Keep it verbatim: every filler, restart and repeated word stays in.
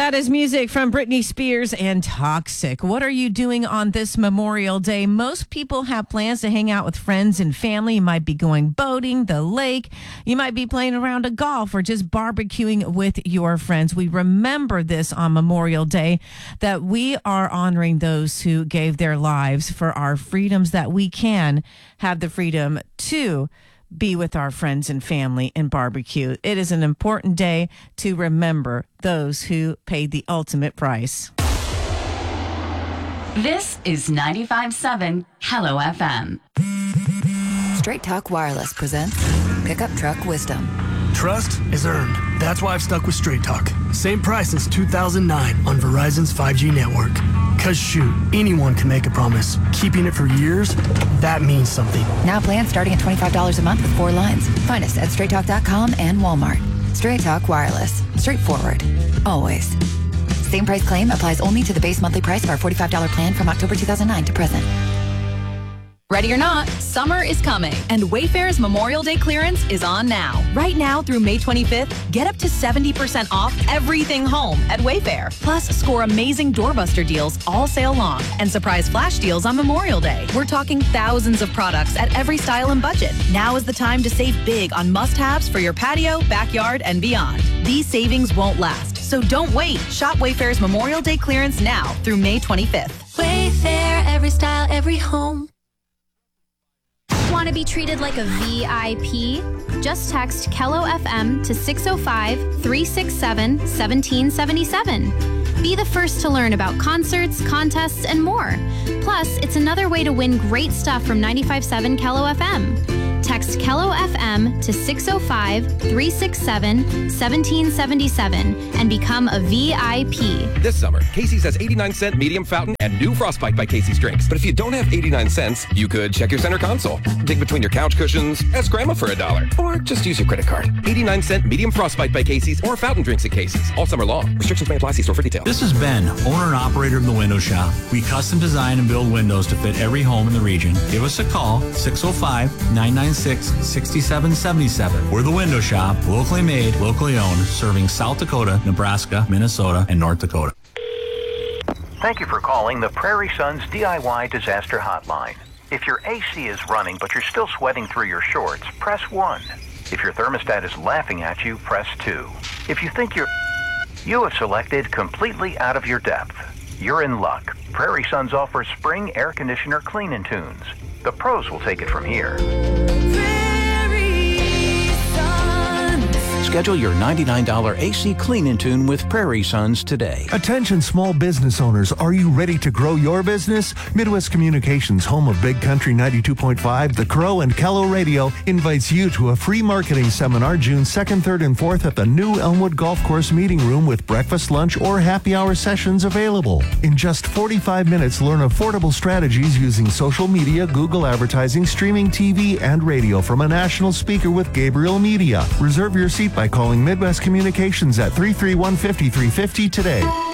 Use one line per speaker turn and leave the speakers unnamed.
That is music from Britney Spears and Toxic. What are you doing on this Memorial Day? Most people have plans to hang out with friends and family. You might be going boating, the lake. You might be playing around a golf or just barbecuing with your friends. We remember this on Memorial Day, that we are honoring those who gave their lives for our freedoms, that we can have the freedom to be with our friends and family and barbecue. It is an important day to remember those who paid the ultimate price.
This is ninety-five point seven Hello F M.
Straight Talk Wireless presents Pickup Truck Wisdom.
Trust is earned. That's why I've stuck with Straight Talk. Same price since two thousand nine on Verizon's five G network. Cause shoot, anyone can make a promise. Keeping it for years, that means something.
Now plans starting at twenty-five dollars a month with four lines. Find us at straight talk dot com and Walmart. Straight Talk Wireless. Straightforward. Always. Same price claim applies only to the base monthly price of our forty-five dollars plan from October two thousand nine to present.
Ready or not, summer is coming, and Wayfair's Memorial Day clearance is on now. Right now through May twenty-fifth, get up to seventy percent off everything home at Wayfair. Plus, score amazing doorbuster deals all sale long and surprise flash deals on Memorial Day. We're talking thousands of products at every style and budget. Now is the time to save big on must-haves for your patio, backyard, and beyond. These savings won't last, so don't wait. Shop Wayfair's Memorial Day clearance now through May twenty-fifth.
Wayfair, every style, every home.
Want to be treated like a V I P? Just text Kello F M to six oh five, three six seven, one seven seven seven. Be the first to learn about concerts, contests, and more. Plus, it's another way to win great stuff from ninety-five point seven Kello F M. Text Kello F M to six oh five, three six seven, one seven seven seven and become a V I P.
This summer, Casey's has eighty-nine cent medium fountain and new Frostbite by Casey's drinks. But if you don't have eighty-nine cents, you could check your center console, dig between your couch cushions, ask grandma for a dollar, or just use your credit card. eighty-nine cent medium Frostbite by Casey's or fountain drinks at Casey's all summer long. Restrictions may apply. See store for details.
This is Ben, owner and operator of The Window Shop. We custom design and build windows to fit every home in the region. Give us a call, six oh five, nine nine six, six seven seven seven. We're The Window Shop, locally made, locally owned, serving South Dakota, Nebraska, Minnesota, and North Dakota.
Thank you for calling the Prairie Sons D I Y Disaster Hotline. If your A C is running but you're still sweating through your shorts, press one. If your thermostat is laughing at you, press two. If you think you're... You have selected completely out of your depth. You're in luck. Prairie Sons offers spring air conditioner clean-in tunes. The pros will take it from here.
Schedule your ninety-nine dollars A C clean-in tune with Prairie Sons today.
Attention small business owners, are you ready to grow your business? Midwest Communications, home of Big Country ninety-two point five, The Crow, and Kello Radio, invites you to a free marketing seminar June second, third, and fourth at the new Elmwood Golf Course Meeting Room with breakfast, lunch, or happy hour sessions available. In just forty-five minutes, learn affordable strategies using social media, Google advertising, streaming T V, and radio from a national speaker with Gabriel Media. Reserve your seat by calling Midwest Communications at three three one, five three five zero today.